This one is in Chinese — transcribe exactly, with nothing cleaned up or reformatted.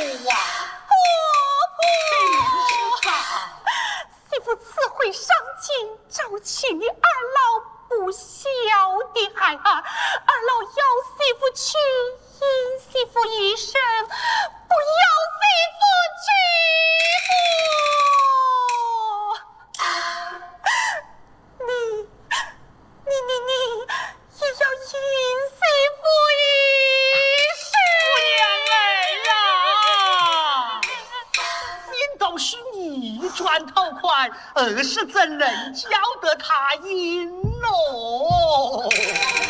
啊！ 婆婆，媳妇此回上京，招请你二老不孝的孩儿，二老要媳妇去，因媳妇一生，不要媳妇去不。你，你你你也要因媳妇一生。 娘儿呀，心都是你转头快，儿是怎能教得他赢喽？